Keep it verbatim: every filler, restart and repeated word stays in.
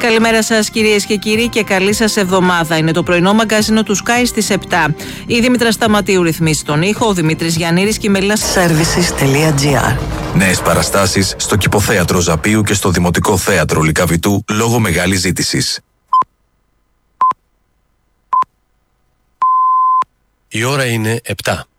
Καλημέρα σας κυρίες και κύριοι και καλή σας εβδομάδα. Είναι το πρωινό μαγκαζίνο του Sky στις επτά. Η Δήμητρα Σταματίου ρυθμίσει τον ήχο, ο Δημήτρης Γιαννήρης και η Μελίνα Services.gr. Νέες παραστάσεις στο Κηποθέατρο Ζαπίου και στο Δημοτικό Θέατρο Λυκαβητού λόγω μεγάλης ζήτησης. Η ώρα είναι επτά.